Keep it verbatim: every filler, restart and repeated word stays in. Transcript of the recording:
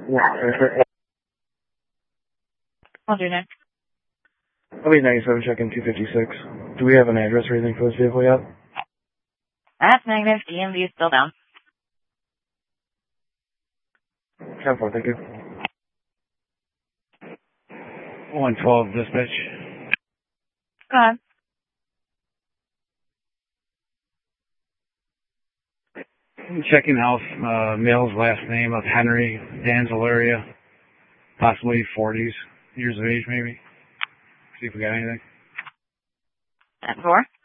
Yeah. I'll do next. I'll be ninety-seven, checking two fifty-six. Do we have an address or anything for this vehicle yet? That's negative. D M V is still down. ten four, thank you. one twelve, dispatch. Go ahead. Checking house, uh, male's last name of Henry Danzelaria, possibly forties, years of age maybe. See if we got anything. ten four.